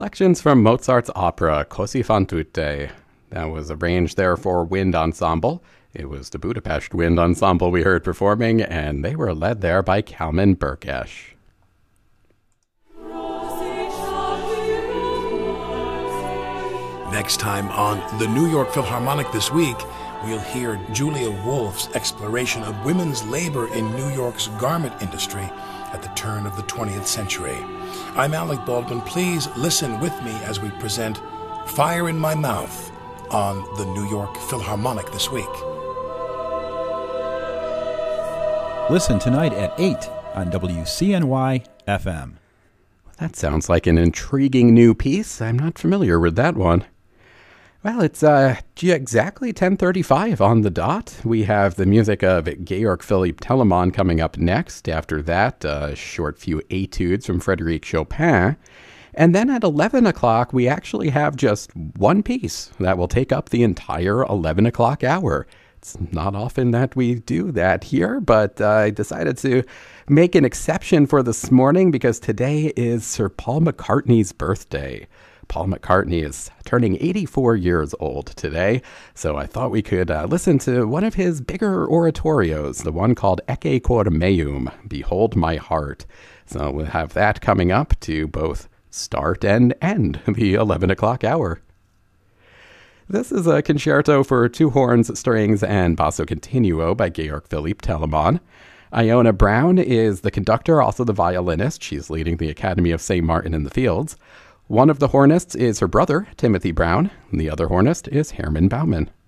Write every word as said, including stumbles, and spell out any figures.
Selections from Mozart's opera Così fan tutte. That was arranged there for wind ensemble. It was the Budapest Wind Ensemble we heard performing, and they were led there by Kalman Berkesh. Next time on the New York Philharmonic This Week, we'll hear Julia Wolf's exploration of women's labor in New York's garment industry at the turn of the twentieth century. I'm Alec Baldwin. Please listen with me as we present Fire in My Mouth on the New York Philharmonic This Week. Listen tonight at eight on W C N Y F M. That sounds like an intriguing new piece. I'm not familiar with that one. Well, it's uh, exactly ten thirty-five on the dot. We have the music of Georg Philipp Telemann coming up next. After that, a short few etudes from Frédéric Chopin. And then at eleven o'clock, we actually have just one piece that will take up the entire eleven o'clock hour. It's not often that we do that here, but uh, I decided to make an exception for this morning because today is Sir Paul McCartney's birthday. Paul McCartney is turning eighty-four years old today, so I thought we could uh, listen to one of his bigger oratorios, the one called Ecce Cor Meum, Behold My Heart. So we'll have that coming up to both start and end the eleven o'clock hour. This is a concerto for two horns, strings, and basso continuo by Georg Philipp Telemann. Iona Brown is the conductor, also the violinist. She's leading the Academy of Saint Martin in the Fields. One of the hornists is her brother, Timothy Brown, and the other hornist is Herman Baumann.